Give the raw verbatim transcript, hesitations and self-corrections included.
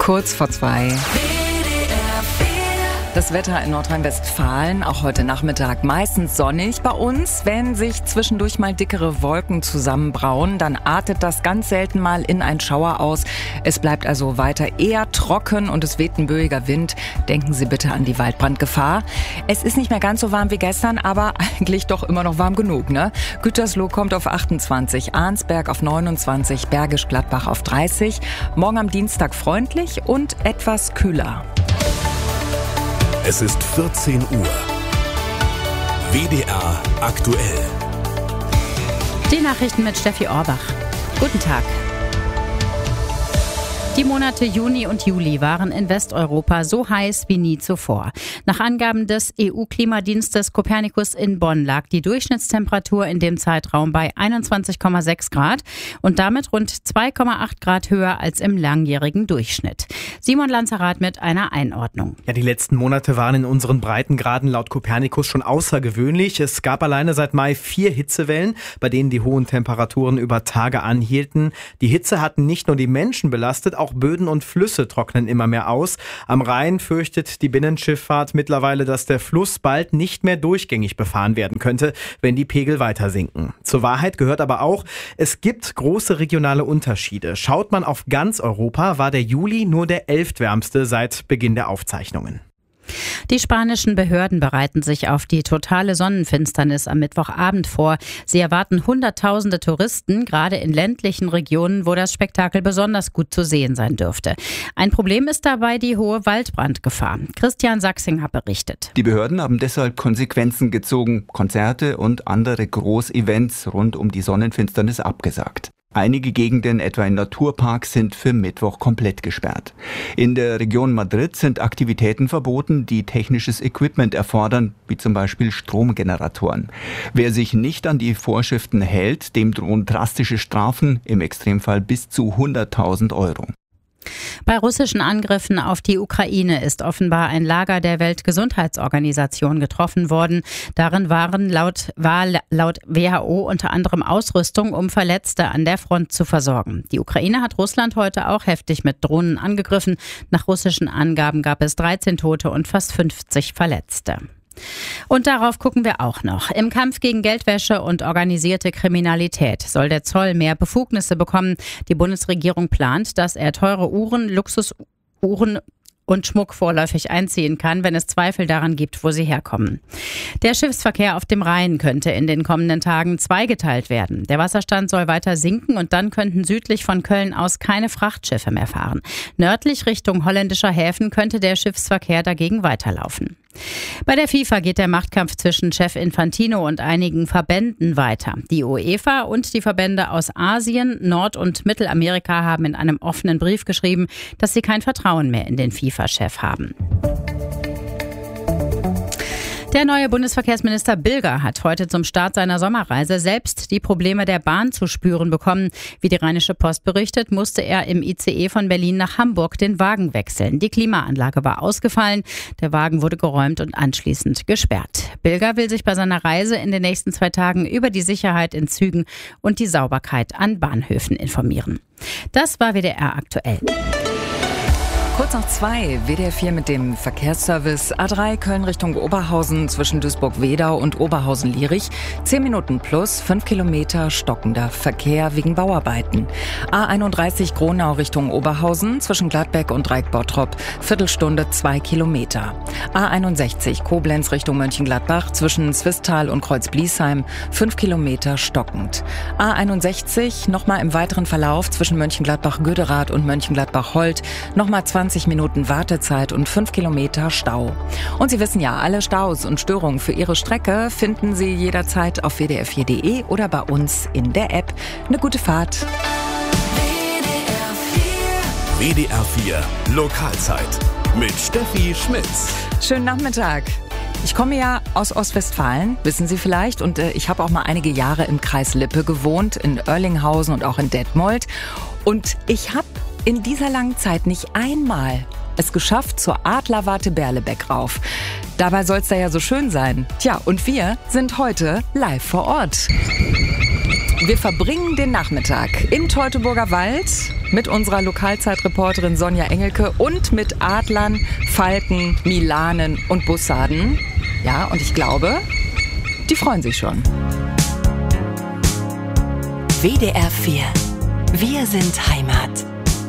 Kurz vor zwei. Das Wetter in Nordrhein-Westfalen, auch heute Nachmittag meistens sonnig. Bei uns, wenn sich zwischendurch mal dickere Wolken zusammenbrauen, dann artet das ganz selten mal in einen Schauer aus. Es bleibt also weiter eher trocken und es weht ein böiger Wind. Denken Sie bitte an die Waldbrandgefahr. Es ist nicht mehr ganz so warm wie gestern, aber eigentlich doch immer noch warm genug, ne? Gütersloh kommt auf achtundzwanzig, Arnsberg auf neunundzwanzig, Bergisch Gladbach auf dreißig. Morgen am Dienstag freundlich und etwas kühler. Es ist vierzehn Uhr. W D R aktuell. Die Nachrichten mit Steffi Orbach. Guten Tag. Die Monate Juni und Juli waren in Westeuropa so heiß wie nie zuvor. Nach Angaben des E U-Klimadienstes Copernicus in Bonn lag die Durchschnittstemperatur in dem Zeitraum bei einundzwanzig Komma sechs Grad und damit rund zwei Komma acht Grad höher als im langjährigen Durchschnitt. Simon Lanzerath mit einer Einordnung. Ja, die letzten Monate waren in unseren Breitengraden laut Copernicus schon außergewöhnlich. Es gab alleine seit Mai vier Hitzewellen, bei denen die hohen Temperaturen über Tage anhielten. Die Hitze hatten nicht nur die Menschen belastet, auch Böden und Flüsse trocknen immer mehr aus. Am Rhein fürchtet die Binnenschifffahrt mittlerweile, dass der Fluss bald nicht mehr durchgängig befahren werden könnte, wenn die Pegel weiter sinken. Zur Wahrheit gehört aber auch, es gibt große regionale Unterschiede. Schaut man auf ganz Europa, war der Juli nur der elftwärmste seit Beginn der Aufzeichnungen. Die spanischen Behörden bereiten sich auf die totale Sonnenfinsternis am Mittwochabend vor. Sie erwarten Hunderttausende Touristen, gerade in ländlichen Regionen, wo das Spektakel besonders gut zu sehen sein dürfte. Ein Problem ist dabei die hohe Waldbrandgefahr. Christian Sachsinger berichtet. Die Behörden haben deshalb Konsequenzen gezogen, Konzerte und andere Großevents rund um die Sonnenfinsternis abgesagt. Einige Gegenden, etwa in Naturparks, sind für Mittwoch komplett gesperrt. In der Region Madrid sind Aktivitäten verboten, die technisches Equipment erfordern, wie zum Beispiel Stromgeneratoren. Wer sich nicht an die Vorschriften hält, dem drohen drastische Strafen, im Extremfall bis zu hunderttausend Euro. Bei russischen Angriffen auf die Ukraine ist offenbar ein Lager der Weltgesundheitsorganisation getroffen worden. Darin waren laut, war laut W H O unter anderem Ausrüstung, um Verletzte an der Front zu versorgen. Die Ukraine hat Russland heute auch heftig mit Drohnen angegriffen. Nach russischen Angaben gab es dreizehn Tote und fast fünfzig Verletzte. Und darauf gucken wir auch noch. Im Kampf gegen Geldwäsche und organisierte Kriminalität soll der Zoll mehr Befugnisse bekommen. Die Bundesregierung plant, dass er teure Uhren, Luxusuhren und Schmuck vorläufig einziehen kann, wenn es Zweifel daran gibt, wo sie herkommen. Der Schiffsverkehr auf dem Rhein könnte in den kommenden Tagen zweigeteilt werden. Der Wasserstand soll weiter sinken und dann könnten südlich von Köln aus keine Frachtschiffe mehr fahren. Nördlich Richtung holländischer Häfen könnte der Schiffsverkehr dagegen weiterlaufen. Bei der FIFA geht der Machtkampf zwischen Chef Infantino und einigen Verbänden weiter. Die UEFA und die Verbände aus Asien, Nord- und Mittelamerika haben in einem offenen Brief geschrieben, dass sie kein Vertrauen mehr in den FIFA-Chef haben. Der neue Bundesverkehrsminister Bilger hat heute zum Start seiner Sommerreise selbst die Probleme der Bahn zu spüren bekommen. Wie die Rheinische Post berichtet, musste er im I C E von Berlin nach Hamburg den Wagen wechseln. Die Klimaanlage war ausgefallen, der Wagen wurde geräumt und anschließend gesperrt. Bilger will sich bei seiner Reise in den nächsten zwei Tagen über die Sicherheit in Zügen und die Sauberkeit an Bahnhöfen informieren. Das war W D R aktuell. Kurz nach zwei, W D R vier mit dem Verkehrsservice. A drei Köln Richtung Oberhausen zwischen Duisburg-Wedau und Oberhausen-Lierich. Zehn Minuten plus, fünf Kilometer stockender Verkehr wegen Bauarbeiten. A einunddreißig Gronau Richtung Oberhausen zwischen Gladbeck und Dreieck-Bottrop. Viertelstunde, zwei Kilometer. A einundsechzig Koblenz Richtung Mönchengladbach zwischen Zwistal und Kreuz-Bliesheim. Fünf Kilometer stockend. A einundsechzig nochmal im weiteren Verlauf zwischen Mönchengladbach-Göderath und Mönchengladbach-Holt. Nochmal zwanzig Minuten Wartezeit und fünf Kilometer Stau. Und Sie wissen ja, alle Staus und Störungen für Ihre Strecke finden Sie jederzeit auf w d r vier punkt d e oder bei uns in der App. Eine gute Fahrt. W D R vier Lokalzeit mit Steffi Schmitz. Schönen Nachmittag. Ich komme ja aus Ostwestfalen, wissen Sie vielleicht, und äh, ich habe auch mal einige Jahre im Kreis Lippe gewohnt, in Oerlinghausen und auch in Detmold. Und ich habe in dieser langen Zeit nicht einmal es geschafft zur Adlerwarte Berlebeck rauf. Dabei soll es da ja so schön sein. Tja, und wir sind heute live vor Ort. Wir verbringen den Nachmittag im Teutoburger Wald mit unserer Lokalzeitreporterin Sonja Engelke und mit Adlern, Falken, Milanen und Bussarden. Ja, und ich glaube, die freuen sich schon. W D R vier. Wir sind Heimat.